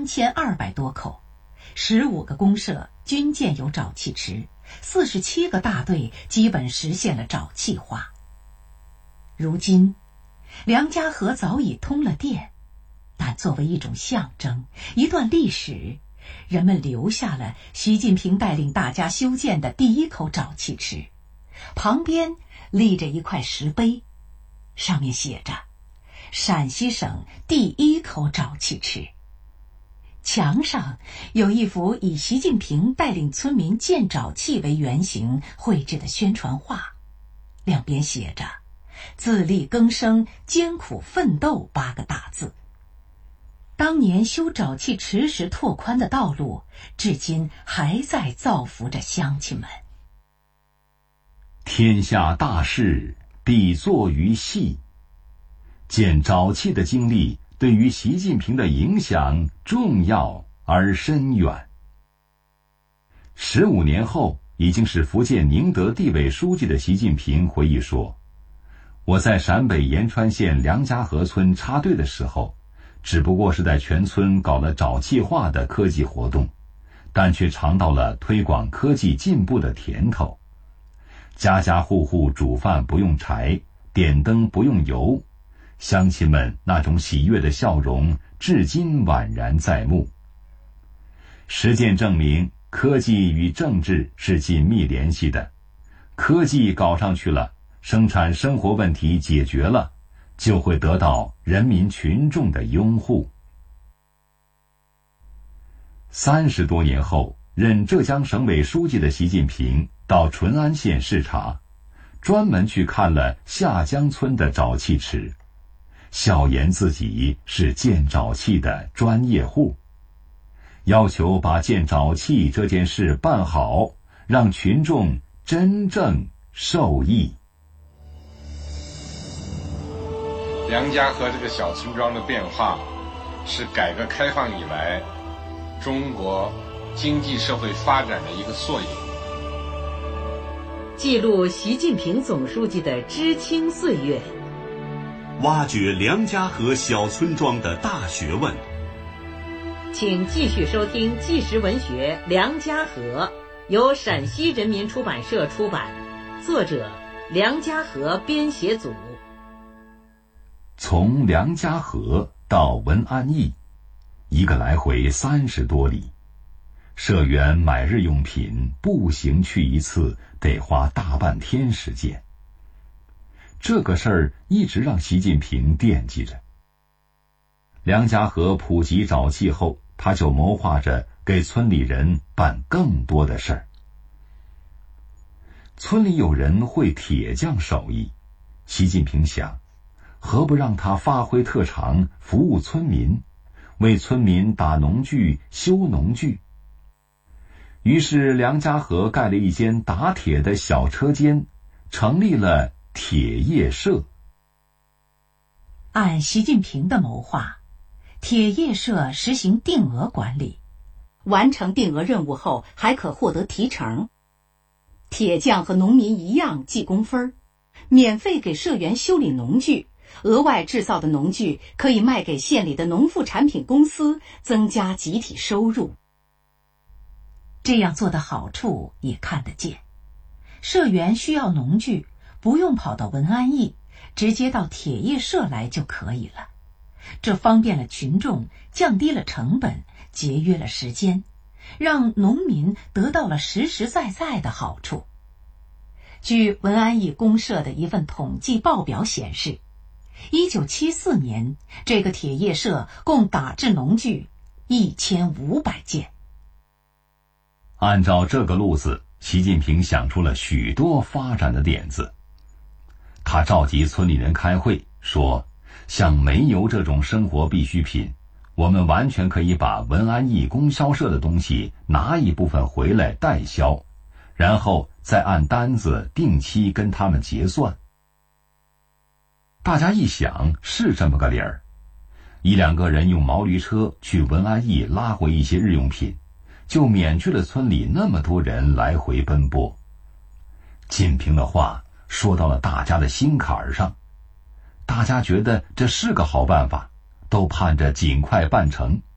3200多口，15个公社均建有沼气池，47个大队基本实现了沼气化。如今，梁家河早已通了电，但作为一种象征，一段历史，人们留下了习近平带领大家修建的第一口沼气池，旁边立着一块石碑，上面写着陕西省第一口沼气池。墙上有一幅以习近平带领村民建沼气为原型绘制的宣传画，两边写着自力更生、艰苦奋斗8个大字。当年修沼气池时拓宽的道路，至今还在造福着乡亲们。 天下大事必作于细，建沼气的经历对于习近平的影响重要而深远。15年后，已经是福建宁德地委书记的习近平回忆说，我在陕北延川县梁家河村插队的时候，只不过是在全村搞了沼气化的科技活动，但却尝到了推广科技进步的甜头。家家户户煮饭不用柴，点灯不用油，乡亲们那种喜悦的笑容至今宛然在目。实践证明，科技与政治是紧密联系的，科技搞上去了，生产生活问题解决了，就会得到人民群众的拥护。30多年后，任浙江省委书记的习近平到淳安县视察，专门去看了下江村的沼气池，笑言自己是建沼气的专业户，要求把建沼气这件事办好，让群众真正受益。 梁家河这个小村庄的变化，是改革开放以来中国经济社会发展的一个缩影， 记录习近平总书记的知青岁月， 挖掘梁家河小村庄的大学问。 请继续收听纪实文学《梁家河》，由陕西人民出版社出版，作者梁家河编写组。 从梁家河到文安驿，一个来回30多里，社员买日用品步行去一次得花大半天时间。这个事儿一直让习近平惦记着。梁家河普及沼气后，他就谋划着给村里人办更多的事儿。村里有人会铁匠手艺，习近平想，何不让他发挥特长，服务村民，为村民打农具、修农具。于是梁家河盖了一间打铁的小车间，成立了铁业社。 按习近平的谋划，铁业社实行定额管理，完成定额任务后还可获得提成。铁匠和农民一样计工分，免费给社员修理农具，额外制造的农具可以卖给县里的农副产品公司，增加集体收入。这样做的好处也看得见，社员需要农具，不用跑到文安驿，直接到铁业社来就可以了。这方便了群众，降低了成本，节约了时间，让农民得到了实实在在的好处。据文安驿公社的一份统计报表显示，1974年这个铁业社共打制农具1500件。 按照这个路子，习近平想出了许多发展的点子。他召集村里人开会，说像煤油这种生活必需品，我们完全可以把文安驿供销社的东西拿一部分回来代销，然后再按单子定期跟他们结算。大家一想，是这么个理儿，1-2个人用毛驴车去文安驿拉回一些日用品，就免去了村里那么多人来回奔波。近平的话说到了大家的心坎上，大家觉得这是个好办法，都盼着尽快办成。